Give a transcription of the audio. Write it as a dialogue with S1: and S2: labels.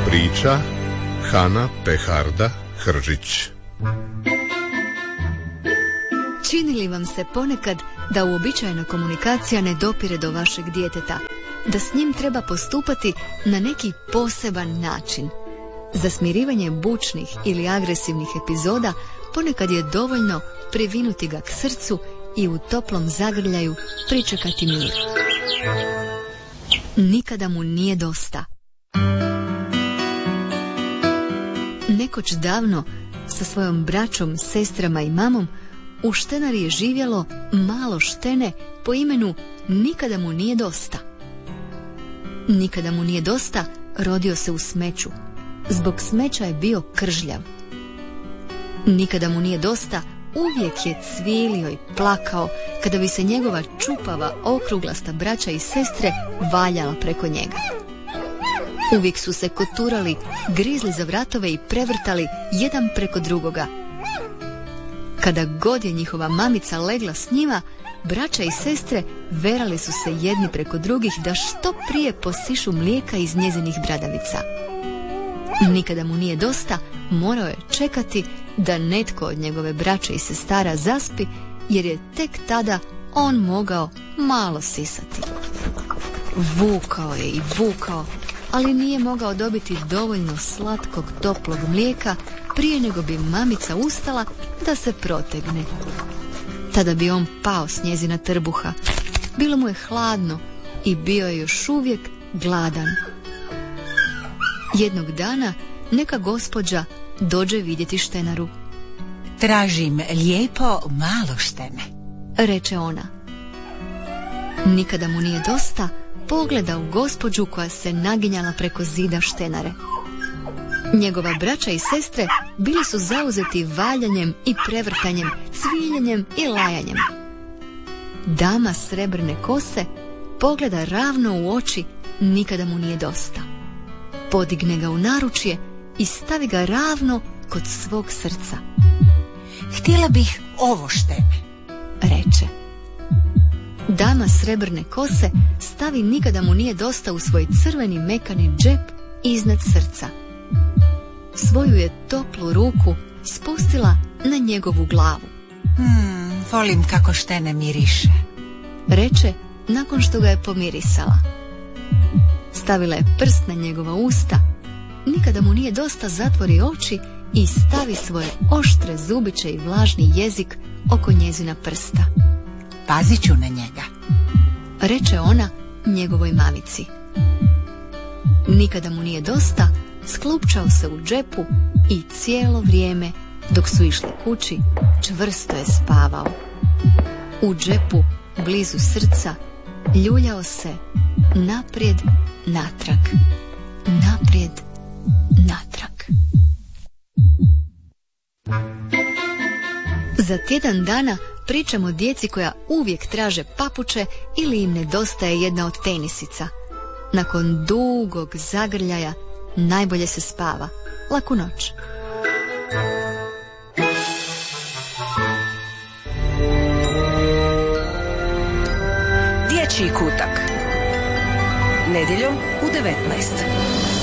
S1: Priča Hana Peharda Hržić.
S2: Čini li vam se ponekad da uobičajena komunikacija ne dopire do vašeg djeteta, da s njim treba postupati na neki poseban način? Za smirivanje bučnih ili agresivnih epizoda ponekad je dovoljno privinuti ga k srcu i u toplom zagrljaju pričekati mir. Nikada mu nije dosta. Nekoć davno, sa svojom braćom, sestrama i mamom, u Štenari je živjelo malo štene po imenu Nikada mu nije dosta. Nikada mu nije dosta rodio se u smeću. Zbog smeća je bio kržljav. Nikada mu nije dosta uvijek je cvilio i plakao kada bi se njegova čupava, okruglasta braća i sestre valjala preko njega. Uvijek su se koturali, grizli za vratove i prevrtali jedan preko drugoga. Kada god je njihova mamica legla s njima, braća i sestre verali su se jedni preko drugih da što prije posišu mlijeka iz njezinih bradavica. Nikada mu nije dosta, morao je čekati da netko od njegove braće i sestara zaspi, jer je tek tada on mogao malo sisati. Vukao je i vukao, ali nije mogao dobiti dovoljno slatkog toplog mlijeka prije nego bi mamica ustala da se protegne. Tada bi on pao s njezina trbuha. Bilo mu je hladno i bio je još uvijek gladan. Jednog dana neka gospođa dođe vidjeti Štenaru.
S3: Tražim lijepo malo štene,
S2: reče ona. Nikada mu nije dosta pogleda u gospođu koja se naginjala preko zida Štenare. Njegova braća i sestre bili su zauzeti valjanjem i prevrtanjem, cviljenjem i lajanjem. Dama srebrne kose pogleda ravno u oči Nikada mu nije dosta. Podigne ga u naručje i stavi ga ravno kod svog srca.
S3: Htjela bih ovo štene,
S2: reče. Dama srebrne kose stavi Nikada mu nije dosta u svoj crveni mekani džep iznad srca. Svoju je toplu ruku spustila na njegovu glavu.
S3: Volim kako štene miriše,
S2: reče nakon što ga je pomirisala. Stavila je prst na njegova usta. Nikada mu nije dosta zatvori oči i stavi svoje oštre zubiće i vlažni jezik oko njezina prsta.
S3: Pazit ću na njega,
S2: reče ona njegovoj mamici. Nikada mu nije dosta sklupčao se u džepu i cijelo vrijeme dok su išli kući čvrsto je spavao. U džepu blizu srca ljuljao se naprijed, natrag, naprijed, natrag. Za tjedan dana pričamo djeci koja uvijek traže papuče ili im nedostaje jedna od tenisica. Nakon dugog zagrljaja najbolje se spava. Laku noć.
S4: Dječji kutak. Nedjeljom u 19.